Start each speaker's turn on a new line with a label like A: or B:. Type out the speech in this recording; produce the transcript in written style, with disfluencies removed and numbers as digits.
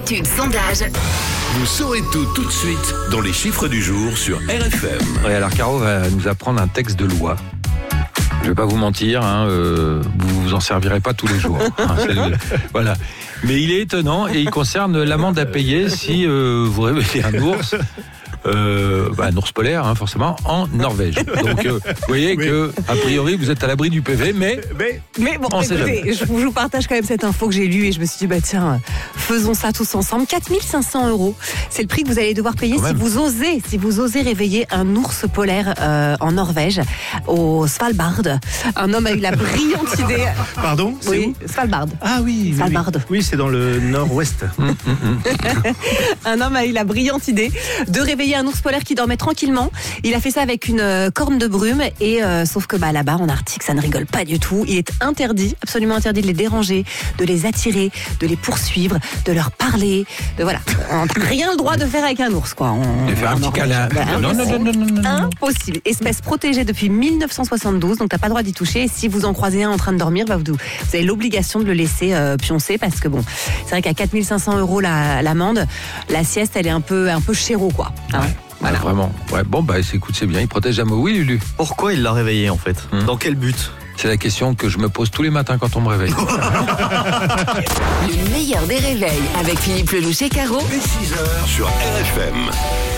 A: études, sondages.
B: Vous saurez tout de suite dans les chiffres du jour sur RFM.
C: Oui, alors Caro va nous apprendre un texte de loi. Je vais pas vous mentir, vous en servirez pas tous les jours. Voilà. Mais il est étonnant et il concerne l'amende à payer si vous réveillez un ours. Un ours polaire, forcément, en Norvège. Donc, vous voyez que, a priori, vous êtes à l'abri du PV, mais
D: bon, écoutez, je vous partage quand même cette info que j'ai lue et je me suis dit, tiens, faisons ça tous ensemble. 4 500 €, c'est le prix que vous allez devoir payer si vous osez réveiller un ours polaire en Norvège, au Svalbard. Un homme a eu la brillante idée.
E: Pardon ?
D: Oui, Svalbard.
E: Ah oui.
D: Svalbard.
E: Oui, c'est dans le nord-ouest.
D: Un homme a eu la brillante idée de réveiller un ours polaire qui dormait tranquillement. Il a fait ça avec une corne de brume et sauf que là-bas en Arctique ça ne rigole pas du tout. Il est interdit, absolument interdit de les déranger, de les attirer, de les poursuivre, de leur parler, on n'a rien le droit de faire avec un ours quoi.
C: De faire un petit câlin. Non.
D: Impossible. Espèce protégée depuis 1972, donc t'as pas le droit d'y toucher. Et si vous en croisez un en train de dormir, vous avez l'obligation de le laisser pioncer parce que c'est vrai qu'à 4 500 € l'amende, la sieste elle est un peu chéro quoi.
C: Voilà. Vraiment. Ouais, écoute, c'est bien, il protège la oui, Lulu.
F: Pourquoi il l'a réveillé en fait ? Dans quel but ?
C: C'est la question que je me pose tous les matins quand on me réveille.
A: Le meilleur des réveils avec Philippe Lelouch et Caro.
B: Dès 6h sur RFM.